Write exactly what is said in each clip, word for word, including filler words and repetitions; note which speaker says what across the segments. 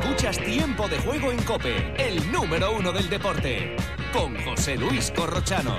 Speaker 1: Escuchas Tiempo de Juego en COPE, el número uno del deporte, con José Luis Corrochano.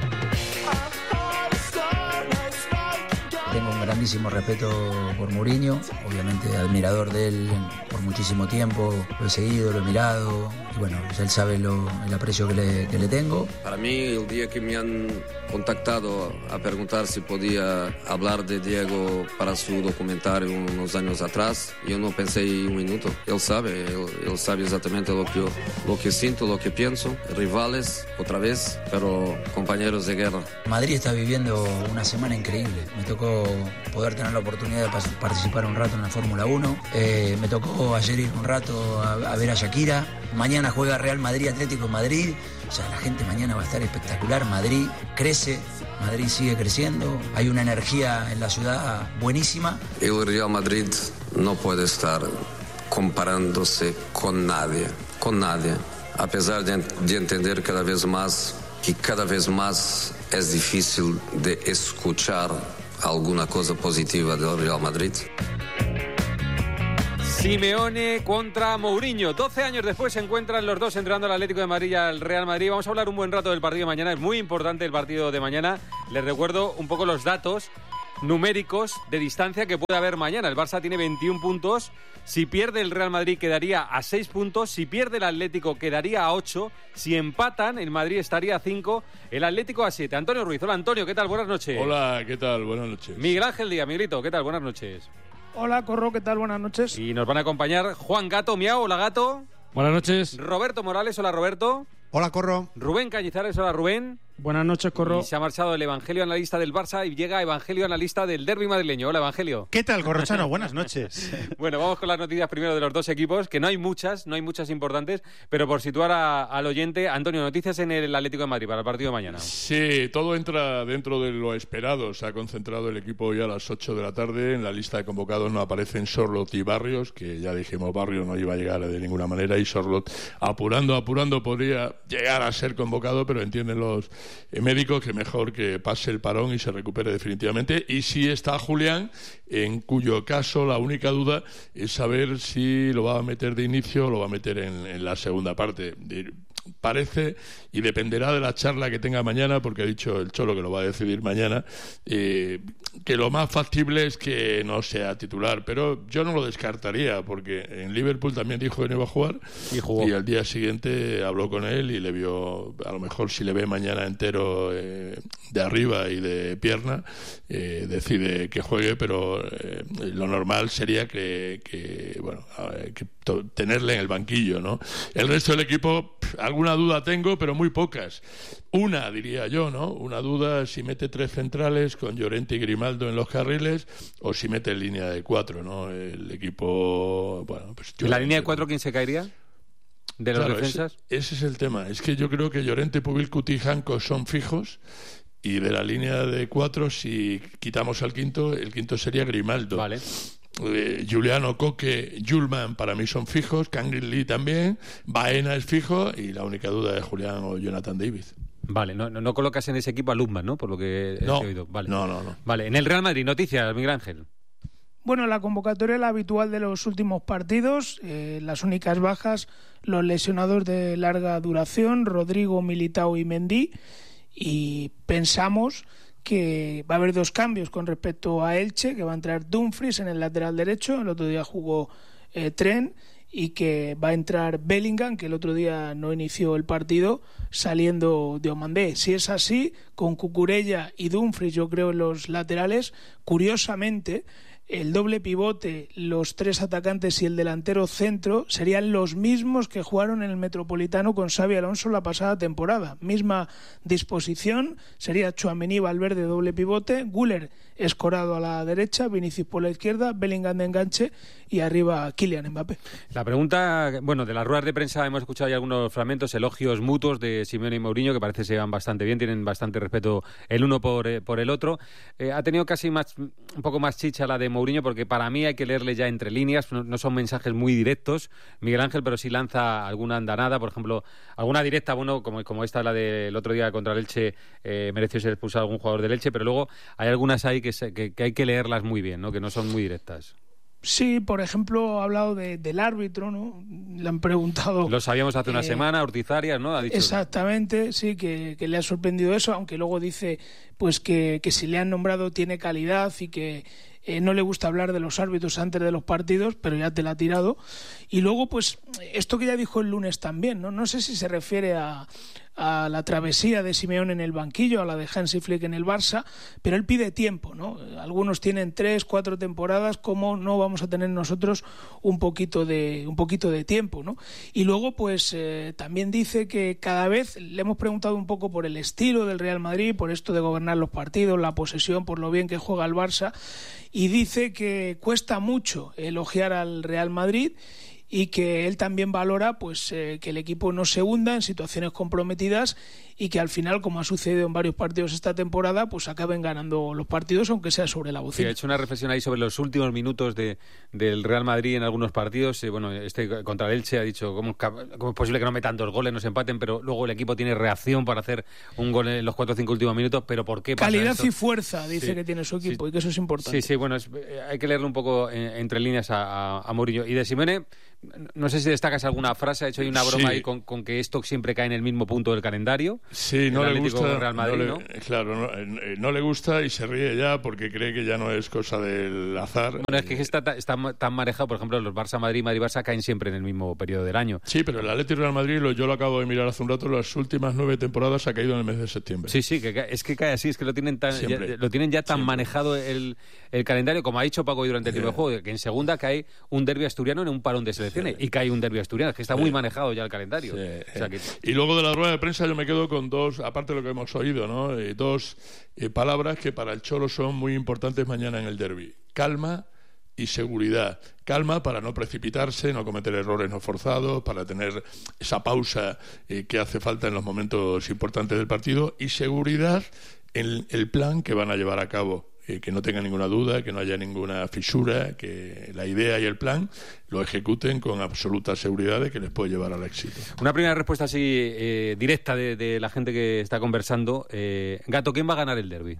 Speaker 2: Tengo un grandísimo respeto por Mourinho, obviamente admirador de él por muchísimo tiempo, lo he seguido, lo he mirado, y bueno, él sabe lo, el aprecio que le, que le tengo.
Speaker 3: Para mí, el día que me han contactado a preguntar si podía hablar de Diego para su documentario unos años atrás, yo no pensé un minuto. Él sabe, él, él sabe exactamente lo que, lo que siento, lo que pienso. Rivales, otra vez, pero compañeros de guerra.
Speaker 2: Madrid está viviendo una semana increíble. Me tocó poder tener la oportunidad de participar un rato en la Fórmula uno. Eh, me tocó ayer ir un rato a, a ver a Shakira. Mañana juega Real Madrid, Atlético de Madrid. O sea, la gente mañana va a estar espectacular. Madrid crece, Madrid sigue creciendo. Hay una energía en la ciudad buenísima.
Speaker 3: El Real Madrid no puede estar comparándose con nadie, con nadie. A pesar de, de entender cada vez más que cada vez más es difícil de escuchar alguna cosa positiva del Real Madrid.
Speaker 4: Simeone contra Mourinho. doce años después se encuentran los dos entrenando al Atlético de Madrid y al Real Madrid. Vamos a hablar un buen rato del partido de mañana. Es muy importante el partido de mañana. Les recuerdo un poco los datos numéricos de distancia que puede haber mañana. El Barça tiene veintiún puntos. Si pierde el Real Madrid quedaría a seis puntos. Si pierde el Atlético quedaría a ocho. Si empatan, el Madrid estaría a cinco. El Atlético a siete. Antonio Ruiz. Hola, Antonio. ¿Qué tal? Buenas noches.
Speaker 5: Hola, ¿qué tal? Buenas noches.
Speaker 4: Miguel Ángel Díaz. Miguelito. ¿Qué tal? Buenas noches.
Speaker 6: Hola, Corro, ¿qué tal? Buenas noches.
Speaker 4: Y nos van a acompañar Juan Gato, Miau, hola Gato.
Speaker 7: Buenas noches.
Speaker 4: Roberto Morales, hola Roberto.
Speaker 8: Hola, Corro.
Speaker 4: Rubén Cañizares, hola Rubén.
Speaker 7: Buenas noches, Corro.
Speaker 4: Y se ha marchado el Evangelio analista del Barça y llega Evangelio analista del derbi madrileño. Hola, Evangelio.
Speaker 8: ¿Qué tal, Corrochano? Buenas noches.
Speaker 4: Bueno, vamos con las noticias primero de los dos equipos, que no hay muchas, no hay muchas importantes, pero por situar a, al oyente, Antonio, noticias en el Atlético de Madrid para el partido de mañana.
Speaker 5: Sí, todo entra dentro de lo esperado. Se ha concentrado el equipo hoy a las ocho de la tarde. En la lista de convocados no aparecen Sorloth y Barrios, que ya dijimos Barrios no iba a llegar de ninguna manera, y Sorloth apurando, apurando podría llegar a ser convocado, pero entienden los eh, médicos que mejor que pase el parón y se recupere definitivamente. Y sí está Julián, en cuyo caso la única duda es saber si lo va a meter de inicio o lo va a meter en, en la segunda parte. Parece, y dependerá de la charla que tenga mañana, porque ha dicho el Cholo que lo va a decidir mañana, eh, que lo más factible es que no sea titular, pero yo no lo descartaría, porque en Liverpool también dijo que no iba a jugar
Speaker 4: y jugó,
Speaker 5: y al día siguiente habló con él y le vio, a lo mejor si le ve mañana entero eh, de arriba y de pierna, eh, decide que juegue, pero eh, lo normal sería que, que bueno, que to- tenerle en el banquillo, ¿no? El resto del equipo, pff, alguna duda tengo, pero muy pocas. Una, diría yo, ¿no? Una duda si mete tres centrales con Llorente y Grimaldo en los carriles o si mete en línea de cuatro, ¿no? El equipo, bueno, pues...
Speaker 4: ¿En la línea de cuatro quién se caería? ¿De los
Speaker 5: claro,
Speaker 4: defensas?
Speaker 5: Ese, ese es el tema. Es que yo creo que Llorente, Pubil, Cuti y Janko son fijos, y de la línea de cuatro, si quitamos al quinto, el quinto sería Grimaldo.
Speaker 4: Vale.
Speaker 5: Eh, Juliano, Coque, Julman para mí son fijos, Kangin Lee también, Baena es fijo y la única duda es Julián o Jonathan David.
Speaker 4: Vale, no, no, no colocas en ese equipo a Lundman, ¿no? Por lo que he
Speaker 5: No,
Speaker 4: oído. Vale.
Speaker 5: no, no, no.
Speaker 4: Vale, en el Real Madrid, noticias, Miguel Ángel.
Speaker 6: Bueno, la convocatoria es la habitual de los últimos partidos. Eh, las únicas bajas, los lesionados de larga duración, Rodrigo, Militao y Mendy. Y pensamos que va a haber dos cambios con respecto a Elche, que va a entrar Dumfries en el lateral derecho, el otro día jugó eh, Trent, y que va a entrar Bellingham, que el otro día no inició el partido, saliendo de Omandé. Si es así, con Cucurella y Dumfries, yo creo, en los laterales, curiosamente, el doble pivote, los tres atacantes y el delantero centro serían los mismos que jugaron en el Metropolitano con Xabi Alonso la pasada temporada. Misma disposición, sería Tchouaméni, Valverde, doble pivote, Güler escorado a la derecha, Vinicius por la izquierda, Bellingham de enganche y arriba Kylian Mbappé.
Speaker 4: La pregunta, bueno, de las ruedas de prensa hemos escuchado ya algunos fragmentos, elogios mutuos de Simeone y Mourinho, que parece que se llevan bastante bien, tienen bastante respeto el uno por, eh, por el otro. Eh, ha tenido casi más, un poco más chicha la de Mourinho, porque para mí hay que leerle ya entre líneas, no, no son mensajes muy directos, Miguel Ángel, pero sí lanza alguna andanada, por ejemplo, alguna directa, bueno, como, como esta, la del otro día contra el Elche, eh, mereció ser expulsado algún jugador del Elche, pero luego hay algunas ahí que, se, que, que hay que leerlas muy bien, ¿no? Que no son muy directas.
Speaker 6: Sí, por ejemplo, ha hablado de, del árbitro, ¿no? Le han preguntado...
Speaker 4: Lo sabíamos hace una eh, semana, Ortiz Arias, ¿no? Ha dicho...
Speaker 6: Exactamente, sí, que, que le ha sorprendido eso, aunque luego dice pues que, que si le han nombrado tiene calidad y que eh, no le gusta hablar de los árbitros antes de los partidos, pero ya te la ha tirado. Y luego, pues, esto que ya dijo el lunes también, ¿no? No sé si se refiere a... a la travesía de Simeone en el banquillo, a la de Hansi Flick en el Barça, pero él pide tiempo, ¿no? Algunos tienen tres, cuatro temporadas, ¿cómo no vamos a tener nosotros un poquito de un poquito de tiempo, ¿no? Y luego, pues, eh, también dice que cada vez le hemos preguntado un poco por el estilo del Real Madrid, por esto de gobernar los partidos, la posesión, por lo bien que juega el Barça, y dice que cuesta mucho elogiar al Real Madrid y que él también valora pues eh, que el equipo no se hunda en situaciones comprometidas y que al final, como ha sucedido en varios partidos esta temporada, pues acaben ganando los partidos, aunque sea sobre la bocina.
Speaker 4: Sí, ha hecho una reflexión ahí sobre los últimos minutos de, del Real Madrid en algunos partidos. Eh, bueno, este contra el Elche ha dicho ¿cómo, cómo es posible que no metan dos goles, no se empaten, pero luego el equipo tiene reacción para hacer un gol en los cuatro o cinco últimos minutos, pero ¿por qué pasa
Speaker 6: Calidad
Speaker 4: esto?
Speaker 6: Y fuerza, dice
Speaker 4: sí,
Speaker 6: que tiene su equipo
Speaker 4: sí,
Speaker 6: y que eso es importante.
Speaker 4: Sí, sí, bueno, es, hay que leerlo un poco en, entre líneas a, a, a Mourinho. Y de Simeone, no sé si destacas alguna frase, ha hecho ahí una broma sí. ahí con, con que esto siempre cae en el mismo punto del calendario.
Speaker 5: Sí, no le gusta.
Speaker 4: Real Madrid,
Speaker 5: no le,
Speaker 4: ¿no?
Speaker 5: Claro, no, no le gusta y se ríe ya porque cree que ya no es cosa del azar.
Speaker 4: Bueno, es que está, está tan manejado, por ejemplo, los Barça-Madrid, Madrid-Barça caen siempre en el mismo periodo del año.
Speaker 5: Sí, pero el Atlético Real Madrid, lo, yo lo acabo de mirar hace un rato, las últimas nueve temporadas ha caído en el mes de septiembre.
Speaker 4: Sí, sí, que es que cae así, es que lo tienen tan, ya, lo tienen ya tan siempre. manejado el, el calendario, como ha dicho Paco hoy durante el tiempo de juego, que en segunda cae un derbi asturiano en un parón de selecciones sí. y cae un derbi asturiano, es que está sí. muy manejado ya el calendario. Sí.
Speaker 5: O sea que... Y luego de la rueda de prensa yo me quedo con dos, aparte de lo que hemos oído, ¿no? Eh, dos eh, palabras que para el Cholo son muy importantes mañana en el derbi: calma y seguridad. Calma para no precipitarse, no cometer errores no forzados, para tener esa pausa eh, que hace falta en los momentos importantes del partido, y seguridad en el plan que van a llevar a cabo. Eh, que no tenga ninguna duda, que no haya ninguna fisura, que la idea y el plan lo ejecuten con absoluta seguridad de que les puede llevar al éxito.
Speaker 4: Una primera respuesta así eh, directa de, de la gente que está conversando. Eh, Gato, ¿quién va a ganar el derbi?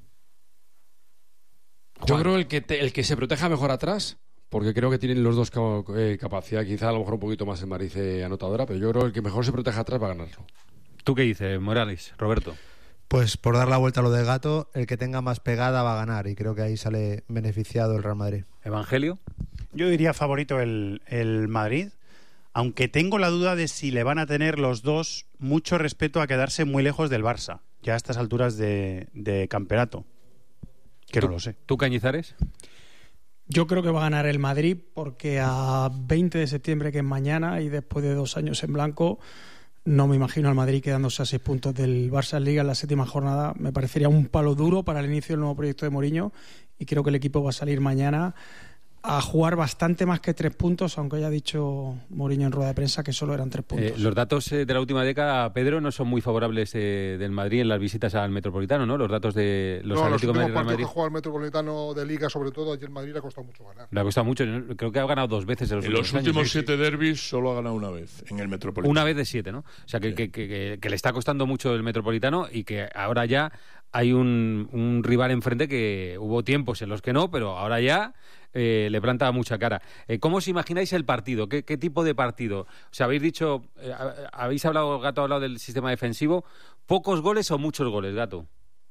Speaker 7: Yo creo el que te, el que se proteja mejor atrás, porque creo que tienen los dos eh, capacidad, quizá a lo mejor un poquito más en Marice anotadora, pero yo creo que el que mejor se proteja atrás va a ganarlo.
Speaker 4: ¿Tú qué dices, Morales, Roberto?
Speaker 8: Pues por dar la vuelta a lo del Gato, el que tenga más pegada va a ganar, y creo que ahí sale beneficiado el Real Madrid.
Speaker 4: ¿Evangelio?
Speaker 9: Yo diría favorito el, el Madrid, aunque tengo la duda de si le van a tener los dos mucho respeto a quedarse muy lejos del Barça, ya a estas alturas de, de campeonato, que no lo sé.
Speaker 4: ¿Tú, Cañizares?
Speaker 10: Yo creo que va a ganar el Madrid, porque a veinte de septiembre, que es mañana, y después de dos años en blanco, no me imagino al Madrid quedándose a seis puntos del Barça en Liga en la séptima jornada. Me parecería un palo duro para el inicio del nuevo proyecto de Mourinho, y creo que el equipo va a salir mañana a jugar bastante más que tres puntos, aunque haya dicho Mourinho en rueda de prensa que solo eran tres puntos.
Speaker 4: Eh, los datos eh, de la última década, Pedro, no son muy favorables eh, del Madrid en las visitas al Metropolitano, ¿no? Los datos de los
Speaker 11: no,
Speaker 4: Atlético
Speaker 11: de
Speaker 4: Madrid.
Speaker 11: Los últimos partidos que juega el Metropolitano de Liga, sobre todo, ayer Madrid le ha costado mucho ganar.
Speaker 4: Le ha costado mucho, creo que ha ganado dos veces en los
Speaker 5: en
Speaker 4: últimos,
Speaker 5: los últimos
Speaker 4: años,
Speaker 5: siete
Speaker 4: sí.
Speaker 5: derbis solo ha ganado una vez en el Metropolitano.
Speaker 4: Una vez de siete, ¿no? O sea, que, sí. que, que, que, que le está costando mucho el Metropolitano, y que ahora ya hay un, un rival enfrente que hubo tiempos en los que no, pero ahora ya eh, le planta mucha cara. Eh, ¿Cómo os imagináis el partido? ¿Qué, qué tipo de partido? O sea, habéis dicho, eh, habéis hablado, Gato ha hablado del sistema defensivo. ¿Pocos goles o muchos goles, Gato?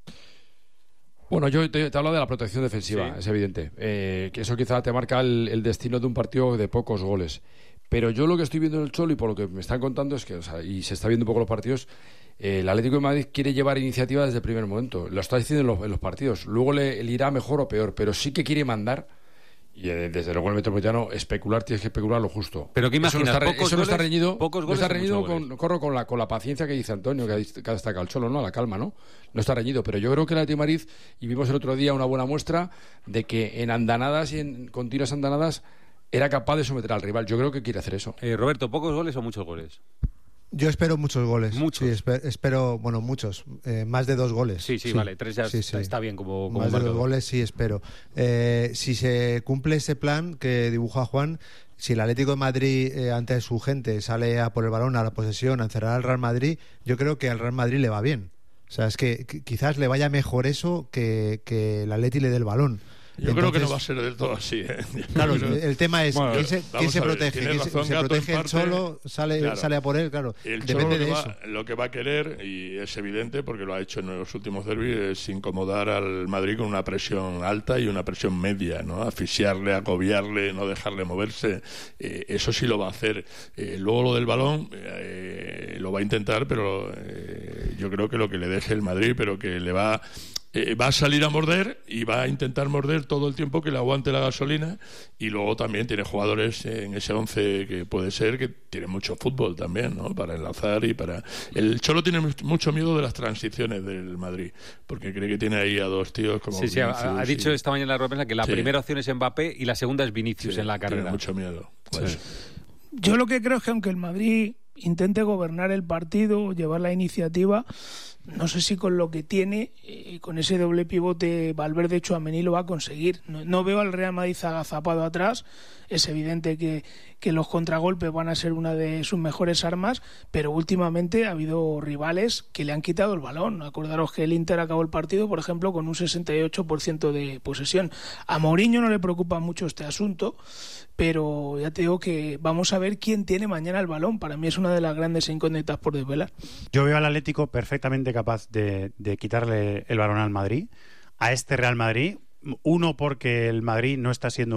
Speaker 7: Bueno, yo te, te hablo de la protección defensiva, sí. es evidente. Eh, que eso quizá te marca el, el destino de un partido de pocos goles. Pero yo lo que estoy viendo en el Cholo, y por lo que me están contando, es que, o sea, y se está viendo un poco los partidos, eh, el Atlético de Madrid quiere llevar iniciativa desde el primer momento. Lo está diciendo en los, en los partidos. Luego le, le irá mejor o peor, pero sí que quiere mandar. Y eh, desde luego el Metropolitano, especular, tienes que especular lo justo.
Speaker 4: Pero ¿qué imaginas?
Speaker 7: Eso no está,
Speaker 4: ¿Pocos
Speaker 7: eso no está reñido,
Speaker 4: pocos
Speaker 7: no
Speaker 4: goles
Speaker 7: está reñido
Speaker 4: con,
Speaker 7: corro con la, con la paciencia que dice Antonio, que ha, que ha destacado el Cholo, ¿no? A la calma, ¿no? No está reñido, pero yo creo que el Atlético de Madrid, y vimos el otro día una buena muestra de que en andanadas y en continuas andanadas era capaz de someter al rival. Yo creo que quiere hacer eso.
Speaker 4: Eh, Roberto, ¿pocos goles o muchos goles?
Speaker 8: Yo espero muchos goles.
Speaker 4: Muchos.
Speaker 8: Sí, espero, espero bueno, muchos. Eh, más de dos goles.
Speaker 4: Sí, sí, sí, vale. Tres ya sí, está, sí. está bien como, como
Speaker 8: Más
Speaker 4: marcador.
Speaker 8: de dos goles, sí, espero. Eh, si se cumple ese plan que dibuja Juan, si el Atlético de Madrid, eh, ante su gente, sale a por el balón, a la posesión, a encerrar al Real Madrid, yo creo que al Real Madrid le va bien. O sea, es que quizás le vaya mejor eso que, que el Atleti le dé el balón.
Speaker 5: Yo
Speaker 8: Entonces,
Speaker 5: creo que no va a ser del todo así. ¿eh?
Speaker 8: Claro, el tema es
Speaker 5: Bueno,
Speaker 8: quién se, quién se protege. ¿Quién se,
Speaker 5: razón,
Speaker 8: se
Speaker 5: Gato,
Speaker 8: protege
Speaker 5: en
Speaker 8: el
Speaker 5: parte,
Speaker 8: Cholo? Sale,
Speaker 5: claro,
Speaker 8: sale a por él, claro.
Speaker 5: El
Speaker 8: Depende
Speaker 5: Cholo
Speaker 8: de
Speaker 5: lo que,
Speaker 8: eso.
Speaker 5: va, lo que va a querer, y es evidente porque lo ha hecho en los últimos derbis, es incomodar al Madrid con una presión alta y una presión media, ¿no? Asfixiarle, agobiarle, no dejarle moverse. Eh, eso sí lo va a hacer. Eh, luego lo del balón eh, lo va a intentar, pero eh, yo creo que lo que le deje el Madrid, pero que le va... Eh, va a salir a morder y va a intentar morder todo el tiempo que le aguante la gasolina, y luego también tiene jugadores en ese once que puede ser que tiene mucho fútbol también, ¿no? Para enlazar y para... El Cholo tiene mucho miedo de las transiciones del Madrid, porque cree que tiene ahí a dos tíos como
Speaker 4: Sí, sí, ha, ha dicho
Speaker 5: y...
Speaker 4: esta mañana en la rueda de prensa que la
Speaker 5: sí.
Speaker 4: primera opción es Mbappé y la segunda es Vinicius
Speaker 5: sí,
Speaker 4: en la carrera.
Speaker 5: Tiene mucho miedo. Pues.
Speaker 4: Sí.
Speaker 6: Yo lo que creo es que aunque el Madrid intente gobernar el partido, llevar la iniciativa, no sé si con lo que tiene, eh, con ese doble pivote Valverde-Tchouaméni lo va a conseguir. No, no veo al Real Madrid agazapado atrás. Es evidente que, que los contragolpes van a ser una de sus mejores armas, pero últimamente ha habido rivales que le han quitado el balón. Acordaros que el Inter acabó el partido, por ejemplo, con un sesenta y ocho por ciento de posesión. A Mourinho no le preocupa mucho este asunto, pero ya te digo que vamos a ver quién tiene mañana el balón. Para mí es una de las grandes incógnitas por desvelar.
Speaker 9: Yo veo al Atlético perfectamente capaz de, de quitarle el balón al Madrid, a este Real Madrid. Uno, porque el Madrid no está siendo